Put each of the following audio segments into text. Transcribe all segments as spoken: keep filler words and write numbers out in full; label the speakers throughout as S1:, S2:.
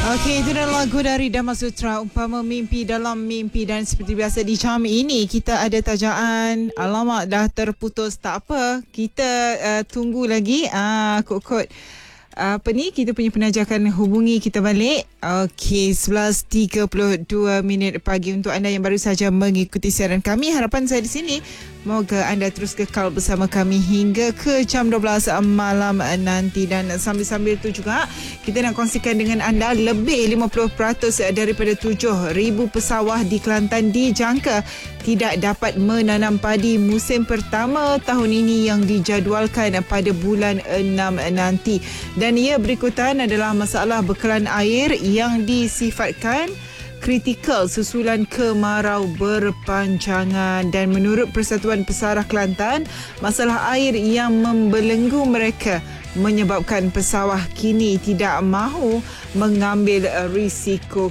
S1: Okey, itu adalah lagu dari Dhamma Sutra, Umpama Mimpi Dalam Mimpi. Dan seperti biasa di jam ini kita ada tajaan. Alamak, dah terputus. Tak apa, kita uh, tunggu lagi uh, kod-kod apa ni, kita punya penajakan hubungi kita balik. Okey, sebelas tiga puluh dua minit pagi untuk anda yang baru saja mengikuti siaran kami. Harapan saya di sini, moga anda terus kekal bersama kami hingga ke jam dua belas malam nanti. Dan sambil-sambil tu juga kita nak kongsikan dengan anda lebih lima puluh peratus daripada tujuh ribu pesawah di Kelantan dijangka tidak dapat menanam padi musim pertama tahun ini yang dijadualkan pada bulan enam nanti. Dan ia berikutan adalah masalah bekalan air yang disifatkan kritikal susulan kemarau berpanjangan. Dan menurut Persatuan Pesarah Kelantan, masalah air yang membelenggu mereka menyebabkan pesawah kini tidak mahu mengambil risiko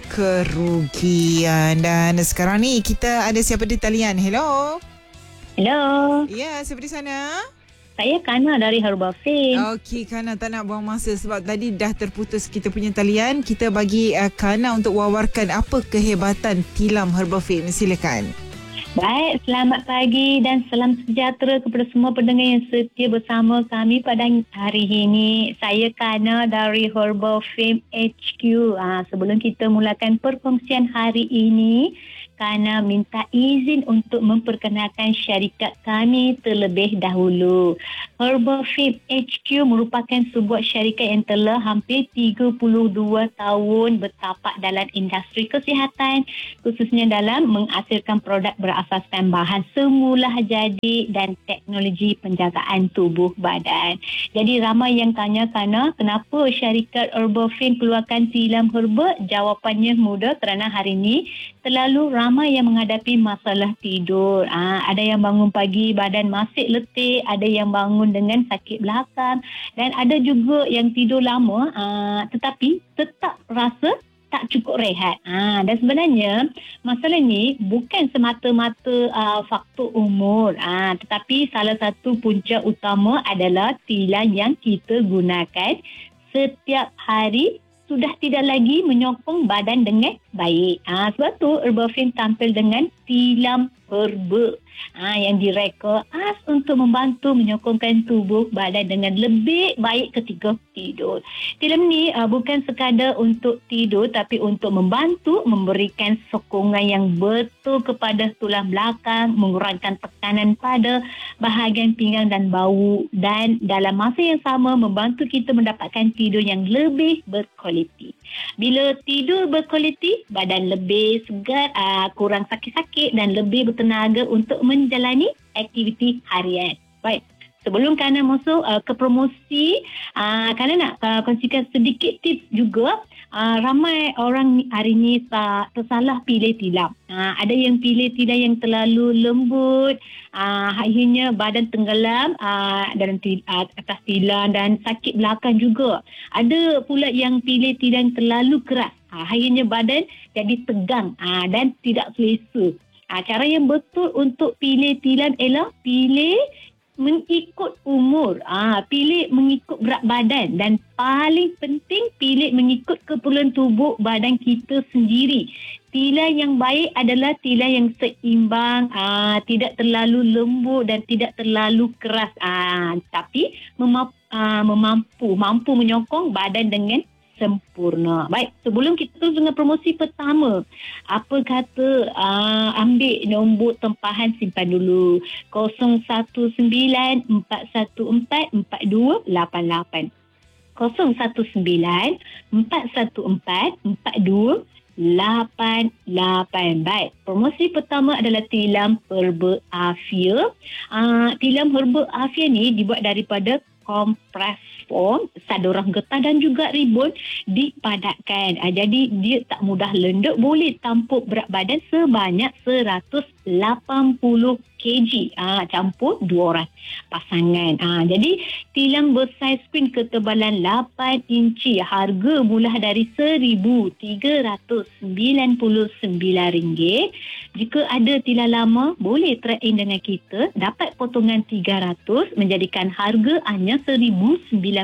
S1: kerugian. Dan sekarang ni kita ada siapa di talian? Hello.
S2: Hello.
S1: Ya, siapa di sana?
S2: Saya Kana dari Herbal Fame.
S1: Okey, Kana, tak nak buang masa sebab tadi dah terputus kita punya talian. Kita bagi uh, Kana untuk wawarkan apa kehebatan tilam Herbal Fame. Silakan.
S2: Baik, selamat pagi dan salam sejahtera kepada semua pendengar yang setia bersama kami pada hari ini. Saya Kana dari Herbal Fame H Q. Ha, sebelum kita mulakan perkongsian hari ini, Kana minta izin untuk memperkenalkan syarikat kami terlebih dahulu. Herbal Fame H Q merupakan sebuah syarikat yang telah hampir tiga puluh dua tahun bertapak dalam industri kesihatan, khususnya dalam menghasilkan produk berasaskan bahan semula jadi dan teknologi penjagaan tubuh badan. Jadi ramai yang tanya, Kana, kenapa syarikat Herbal Fame keluarkan tilam herba? Jawapannya mudah, kerana hari ini terlalu ramai yang menghadapi masalah tidur. Ha, ada yang bangun pagi badan masih letih, ada yang bangun dengan sakit belakang, dan ada juga yang tidur lama ha, tetapi tetap rasa tak cukup rehat. Ha, dan sebenarnya masalah ni bukan semata-mata uh, faktor umur, ha, tetapi salah satu punca utama adalah tilam yang kita gunakan setiap hari sudah tidak lagi menyokong badan dengan baik. Ha, sebab tu Herbal Fame tampil dengan tilam herba ha, yang direka khas untuk membantu menyokongkan tubuh badan dengan lebih baik ketika tidur. Tilam ni uh, bukan sekadar untuk tidur, tapi untuk membantu memberikan sokongan yang betul kepada tulang belakang, mengurangkan tekanan pada bahagian pinggang dan bahu, dan dalam masa yang sama membantu kita mendapatkan tidur yang lebih berkualiti. Bila tidur berkualiti, badan lebih segar, uh, kurang sakit-sakit dan lebih bertenaga untuk menjalani aktiviti harian. Baik, sebelum Kana masuk uh, ke promosi, uh, Kana nak uh, kongsikan sedikit tips juga. Uh, ramai orang hari ini uh, tersalah pilih tilam. Uh, ada yang pilih tilam yang terlalu lembut, uh, akhirnya badan tenggelam uh, dalam til- uh, atas tilam dan sakit belakang juga. Ada pula yang pilih tilam terlalu keras, uh, akhirnya badan jadi tegang uh, dan tidak selesa. Uh, cara yang betul untuk pilih tilam ialah pilih mengikut umur, ah, pilih mengikut berat badan, dan paling penting pilih mengikut keperluan tubuh badan kita sendiri. Tilam yang baik adalah tilam yang seimbang, ah, tidak terlalu lembut dan tidak terlalu keras, ah, tapi memampu, ah, memampu mampu menyokong badan dengan sempurna. Baik, sebelum kita terus dengan promosi pertama, apa kata uh, ambil nombor tempahan simpan dulu kosong satu sembilan empat satu empat empat dua lapan lapan kosong satu sembilan empat satu empat empat dua lapan lapan. Baik, promosi pertama adalah tilam herba Afia. Uh, tilam herba Afia ni dibuat daripada kompres foam, saduran getah dan juga ribun dipadatkan. Ha, jadi dia tak mudah lendup, boleh tampuk berat badan sebanyak seratus lapan puluh kilogram. Ha, campur dua orang pasangan. Ha, jadi tilam bersaiz queen ketebalan lapan inci, harga mula dari seribu tiga ratus sembilan puluh sembilan ringgit. Jika ada tilam lama, boleh trade in dengan kita, dapat potongan tiga ratus, menjadikan harga hanya seribu sembilan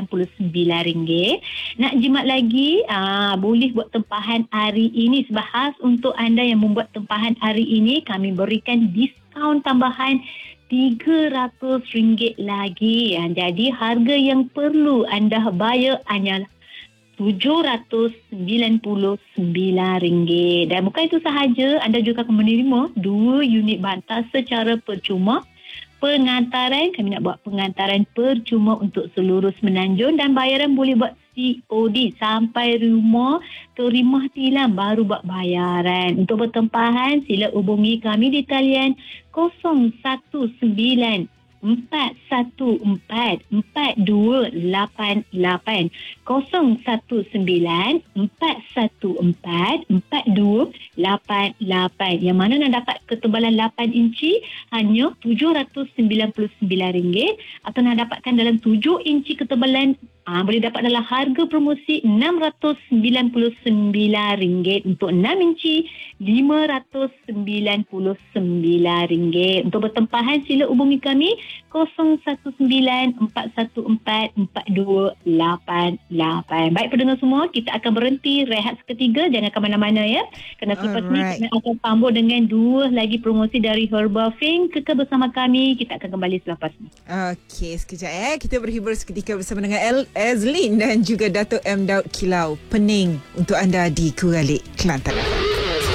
S2: sembilan puluh sembilan ringgit. Nak jimat lagi, aa, boleh buat tempahan hari ini. Sebab khas untuk anda yang membuat tempahan hari ini, kami berikan diskaun tambahan tiga ratus ringgit lagi. Ha, jadi harga yang perlu anda bayar hanyalah tujuh ratus sembilan puluh sembilan ringgit. Dan bukan itu sahaja, anda juga akan menerima dua unit bantal secara percuma. Pengantaran, kami nak buat pengantaran percuma untuk seluruh Semenanjung, dan bayaran boleh buat C O D sampai rumah, terima tilang baru buat bayaran. Untuk bertempahan, sila hubungi kami di talian kosong satu sembilan empat satu empat empat dua lapan lapan, kosong satu sembilan empat satu empat empat dua lapan lapan. Yang mana nak dapat ketebalan lapan inci hanya tujuh ratus sembilan puluh sembilan ringgit, atau nak dapatkan dalam tujuh inci ketebalan, ah, boleh dapat dalam harga promosi enam ratus sembilan puluh sembilan ringgit. Untuk enam inci lima ratus sembilan puluh sembilan ringgit. Untuk bertempahan, sila hubungi kami kosong satu sembilan empat satu empat empat dua lapan lapan. Baik pendengar semua, kita akan berhenti rehat seketika. Jangan ke mana-mana ya. Kerana selepas ni kita akan sambung dengan dua lagi promosi dari Herbal Fame. Kekal bersama kami. Kita akan kembali selepas ni.
S1: Okey, sekejap eh. Kita berhibur seketika bersama dengan El Azlin dan juga Dato' M. Daud Kilau. Pening untuk anda di Kuralik, Kelantan.